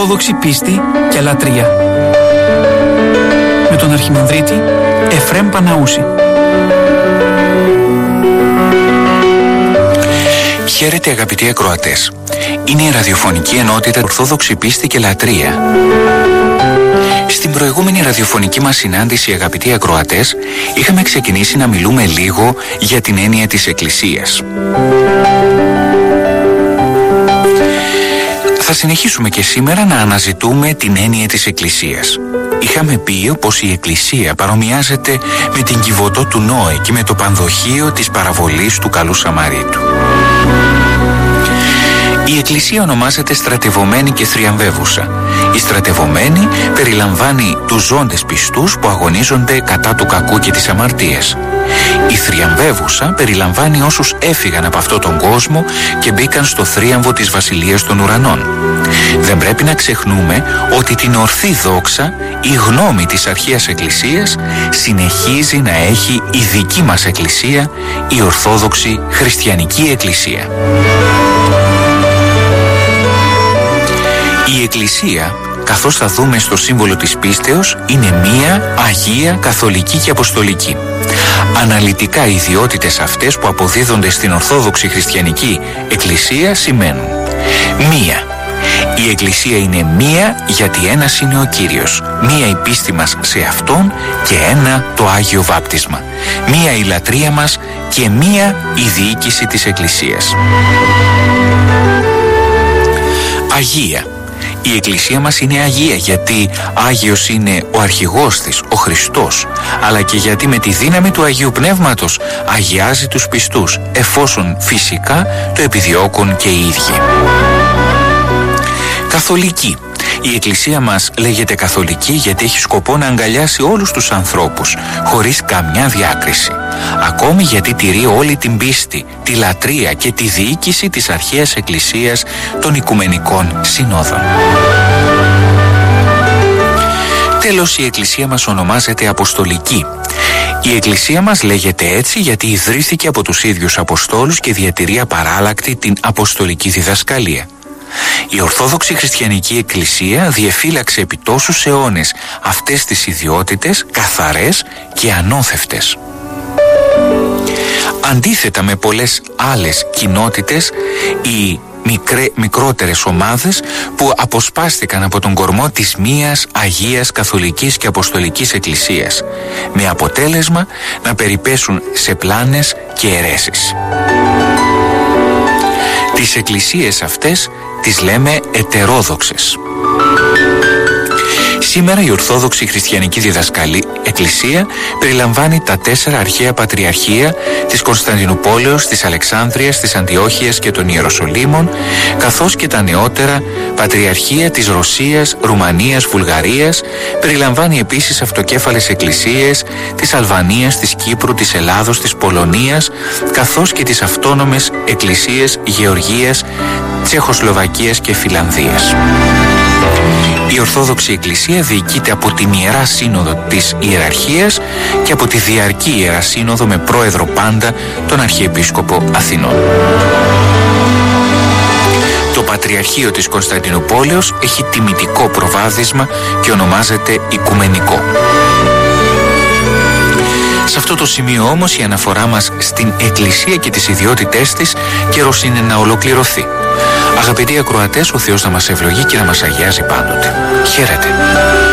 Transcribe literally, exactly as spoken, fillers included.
Ορθόδοξη πίστη και λατρεία. Με τον Αρχιμανδρίτη Εφραίμ Παναούση. Χαίρετε αγαπητοί ακροατές. Είναι η ραδιοφωνική ενότητα Ορθόδοξη πίστη και λατρεία. Στην προηγούμενη ραδιοφωνική μας συνάντηση, αγαπητοί ακροατές, είχαμε ξεκινήσει να μιλούμε λίγο για την έννοια της Εκκλησίας. Θα συνεχίσουμε και σήμερα να αναζητούμε την έννοια της Εκκλησίας. Είχαμε πει πως η Εκκλησία παρομοιάζεται με την Κιβωτό του Νόε και με το πανδοχείο της παραβολής του Καλού Σαμαρίτου. Η Εκκλησία ονομάζεται στρατευωμένη και θριαμβεύουσα. Η στρατευωμένη περιλαμβάνει τους ζώντες πιστούς που αγωνίζονται κατά του κακού και της αμαρτίας. Η θριαμβεύουσα περιλαμβάνει όσους έφυγαν από αυτόν τον κόσμο και μπήκαν στο θρίαμβο της Βασιλείας των Ουρανών. Δεν πρέπει να ξεχνούμε ότι την ορθή δόξα, η γνώμη της αρχαίας Εκκλησίας, συνεχίζει να έχει η δική μας Εκκλησία, η Ορθόδοξη Χριστιανική Εκκλησία. Η Εκκλησία, καθώς θα δούμε στο σύμβολο της πίστεως, είναι μία, Αγία, Καθολική και Αποστολική. Αναλυτικά οι ιδιότητες αυτές που αποδίδονται στην Ορθόδοξη Χριστιανική Εκκλησία σημαίνουν: μία, η Εκκλησία είναι μία γιατί ένας είναι ο Κύριος. Μία η πίστη μας σε Αυτόν και ένα το Άγιο Βάπτισμα. Μία η λατρεία μας και μία η διοίκηση της Εκκλησίας. Αγία. Η Εκκλησία μας είναι Αγία γιατί Άγιος είναι ο αρχηγός της, ο Χριστός, αλλά και γιατί με τη δύναμη του Αγίου Πνεύματος αγιάζει τους πιστούς, εφόσον φυσικά το επιδιώκουν και οι ίδιοι. Καθολική. Η Εκκλησία μας λέγεται Καθολική γιατί έχει σκοπό να αγκαλιάσει όλους τους ανθρώπους, χωρίς καμιά διάκριση. Ακόμη γιατί τηρεί όλη την πίστη, τη λατρεία και τη διοίκηση της αρχαίας Εκκλησίας των Οικουμενικών Συνόδων. Τέλος, η Εκκλησία μας ονομάζεται Αποστολική. Η Εκκλησία μας λέγεται έτσι γιατί ιδρύθηκε από τους ίδιους Αποστόλους και διατηρεί απαράλλακτη την Αποστολική διδασκαλία. Η Ορθόδοξη Χριστιανική Εκκλησία διεφύλαξε επί τόσους αιώνες αυτές τις ιδιότητες καθαρές και ανώθευτες. Αντίθετα με πολλές άλλες κοινότητες, οι μικρέ, μικρότερες ομάδες που αποσπάστηκαν από τον κορμό της μίας Αγίας Καθολικής και Αποστολικής Εκκλησίας, με αποτέλεσμα να περιπέσουν σε πλάνες και αιρέσεις. Τις εκκλησίες αυτές τις λέμε ετερόδοξες. Σήμερα η Ορθόδοξη Χριστιανική Διδασκαλή Εκκλησία περιλαμβάνει τα τέσσερα αρχαία πατριαρχία της Κωνσταντινουπόλεως, της Αλεξάνδρειας, της Αντιόχειας και των Ιεροσολύμων, καθώς και τα νεότερα πατριαρχία της Ρωσίας, Ρουμανίας, Βουλγαρίας. Περιλαμβάνει επίσης αυτοκέφαλες εκκλησίες της Αλβανίας, της Κύπρου, της Ελλάδος, της Πολωνίας, καθώς και τις αυτόνομες εκκλησίες Γεωργίας, Τσεχοσλοβακίας και Φιλανδίας. Η Ορθόδοξη Εκκλησία διοικείται από την Ιερά Σύνοδο της Ιεραρχίας και από τη Διαρκή Ιερά Σύνοδο με πρόεδρο πάντα τον Αρχιεπίσκοπο Αθηνών. Το Πατριαρχείο της Κωνσταντινουπόλεως έχει τιμητικό προβάδισμα και ονομάζεται Οικουμενικό. Σε αυτό το σημείο όμως η αναφορά μας στην Εκκλησία και τις ιδιότητές της καιρός είναι να ολοκληρωθεί. Αγαπητοί ακροατές, ο Θεός να μας ευλογεί και να μας αγιάζει πάντοτε. Χαίρετε.